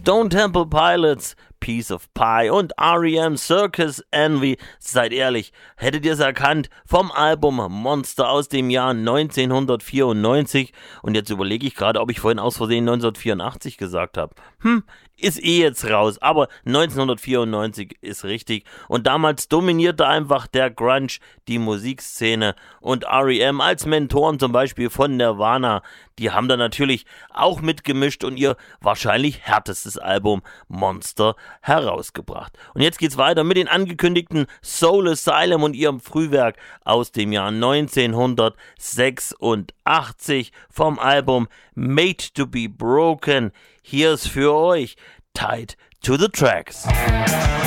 Stone Temple Pilots, Piece of Pie und R.E.M. Circus Envy. Seid ehrlich, hättet ihr es erkannt? Vom Album Monster aus dem Jahr 1994. Und jetzt überlege ich gerade, ob ich vorhin aus Versehen 1984 gesagt habe. Ist jetzt raus, aber 1994 ist richtig. Und damals dominierte einfach der Grunge die Musikszene. Und R.E.M. als Mentoren zum Beispiel von Nirvana, die haben da natürlich auch mitgemischt und ihr wahrscheinlich härtestes Album Monster herausgebracht. Und jetzt geht's weiter mit den angekündigten Soul Asylum und ihrem Frühwerk aus dem Jahr 1986 vom Album Made to be Broken. Hier ist für euch Tied to the Tracks.